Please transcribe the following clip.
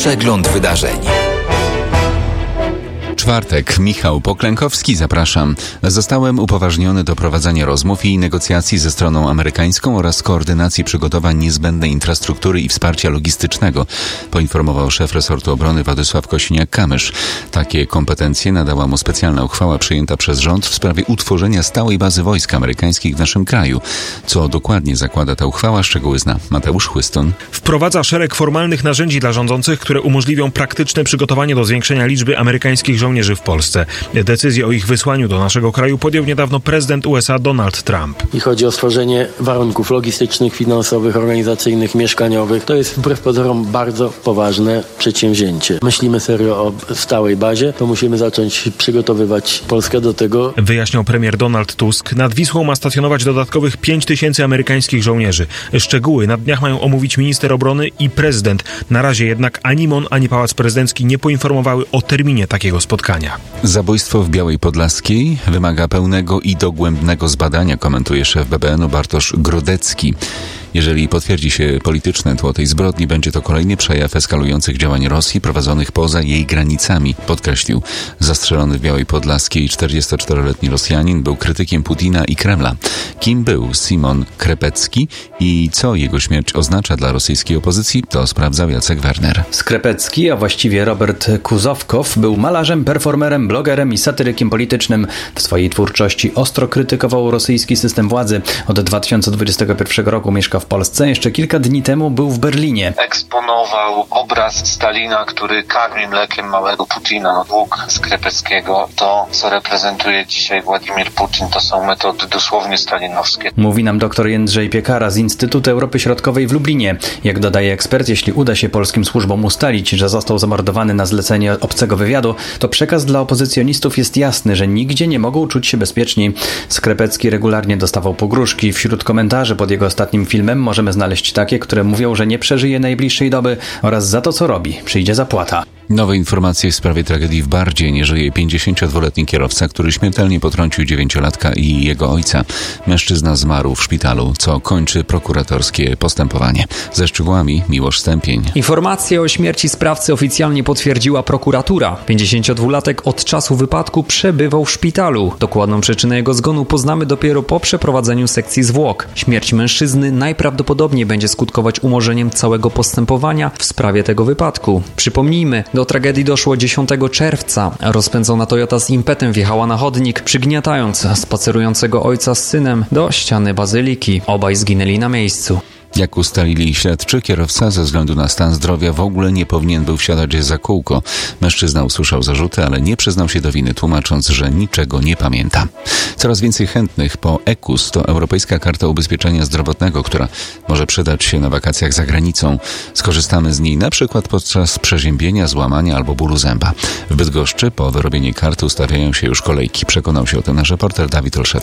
Przegląd wydarzeń. Czwartek. Michał Poklękowski, zapraszam. Zostałem upoważniony do prowadzenia rozmów i negocjacji ze stroną amerykańską oraz koordynacji przygotowań niezbędnej infrastruktury i wsparcia logistycznego, poinformował szef resortu obrony Władysław Kosiniak-Kamysz. Takie kompetencje nadała mu specjalna uchwała przyjęta przez rząd w sprawie utworzenia stałej bazy wojsk amerykańskich w naszym kraju. Co dokładnie zakłada ta uchwała, szczegóły zna Mateusz Chłystun. Wprowadza szereg formalnych narzędzi dla rządzących, które umożliwią praktyczne przygotowanie do zwiększenia liczby amerykańskich żołnierzy w Polsce. Decyzję o ich wysłaniu do naszego kraju podjął niedawno prezydent USA Donald Trump. I chodzi o stworzenie warunków logistycznych, finansowych, organizacyjnych, mieszkaniowych. To jest wbrew pozorom bardzo poważne przedsięwzięcie. Myślimy serio o stałej bazie, to musimy zacząć przygotowywać Polskę do tego. Wyjaśniał premier Donald Tusk. Nad Wisłą ma stacjonować dodatkowych 5 000 amerykańskich żołnierzy. Szczegóły na dniach mają omówić minister obrony i prezydent. Na razie jednak ani MON, ani Pałac Prezydencki nie poinformowały o terminie takiego spotkania. Zabójstwo w Białej Podlaskiej wymaga pełnego i dogłębnego zbadania, komentuje szef BBN-u Bartosz Grodecki. Jeżeli potwierdzi się polityczne tło tej zbrodni, będzie to kolejny przejaw eskalujących działań Rosji prowadzonych poza jej granicami, podkreślił. Zastrzelony w Białej Podlaskiej 44-letni Rosjanin był krytykiem Putina i Kremla. Kim był Szymon Krepecki i co jego śmierć oznacza dla rosyjskiej opozycji, to sprawdzał Jacek Werner. Skrepecki, a właściwie Robert Kuzowkow, był malarzem, performerem, blogerem i satyrykiem politycznym. W swojej twórczości ostro krytykował rosyjski system władzy. Od 2021 roku mieszka w Polsce. Jeszcze kilka dni temu był w Berlinie. Eksponował obraz Stalina, który karmi mlekiem małego Putina. Dług Skrepeckiego, to co reprezentuje dzisiaj Władimir Putin, to są metody dosłownie stalinowskie. Mówi nam dr Jędrzej Piekara z Instytutu Europy Środkowej w Lublinie. Jak dodaje ekspert, jeśli uda się polskim służbom ustalić, że został zamordowany na zlecenie obcego wywiadu, to przekaz dla opozycjonistów jest jasny, że nigdzie nie mogą czuć się bezpieczni. Skrepecki regularnie dostawał pogróżki. Wśród komentarzy pod jego ostatnim filmem możemy znaleźć takie, które mówią, że nie przeżyje najbliższej doby oraz za to, co robi, przyjdzie zapłata. Nowe informacje w sprawie tragedii w Bardzie. Nie żyje 52-letni kierowca, który śmiertelnie potrącił 9-latka i jego ojca. Mężczyzna zmarł w szpitalu, co kończy prokuratorskie postępowanie. Ze szczegółami Miłosz Stępień. Informację o śmierci sprawcy oficjalnie potwierdziła prokuratura. 52-latek od czasu wypadku przebywał w szpitalu. Dokładną przyczynę jego zgonu poznamy dopiero po przeprowadzeniu sekcji zwłok. Śmierć mężczyzny najprawdopodobniej będzie skutkować umorzeniem całego postępowania w sprawie tego wypadku. Przypomnijmy, do tragedii doszło 10 czerwca. Rozpędzona Toyota z impetem wjechała na chodnik, przygniatając spacerującego ojca z synem do ściany bazyliki. Obaj zginęli na miejscu. Jak ustalili śledczy, kierowca ze względu na stan zdrowia w ogóle nie powinien był wsiadać za kółko. Mężczyzna usłyszał zarzuty, ale nie przyznał się do winy, tłumacząc, że niczego nie pamięta. Coraz więcej chętnych po EKUS, to Europejska Karta Ubezpieczenia Zdrowotnego, która może przydać się na wakacjach za granicą. Skorzystamy z niej na przykład podczas przeziębienia, złamania albo bólu zęba. W Bydgoszczy po wyrobieniu karty ustawiają się już kolejki. Przekonał się o tym nasz reporter Dawid Olszewski.